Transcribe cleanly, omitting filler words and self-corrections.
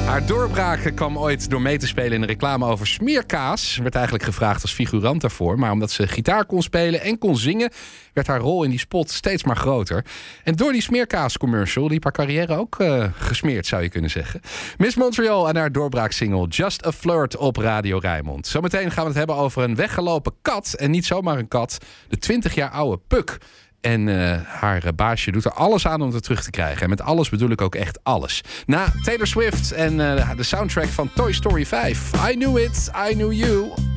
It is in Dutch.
Haar doorbraak kwam ooit door mee te spelen in een reclame over smeerkaas. Werd eigenlijk gevraagd als figurant daarvoor. Maar omdat ze gitaar kon spelen en kon zingen, werd haar rol in die spot steeds maar groter. En door die smeerkaascommercial liep haar carrière ook gesmeerd, zou je kunnen zeggen. Miss Montreal en haar doorbraaksingle Just a Flirt op Radio Rijnmond. Zometeen gaan we het hebben over een weggelopen kat. En niet zomaar een kat, de 20 jaar oude Puck. En haar baasje doet er alles aan om het terug te krijgen. En met alles bedoel ik ook echt alles. Na Taylor Swift en de soundtrack van Toy Story 5. I Knew It, I Knew You.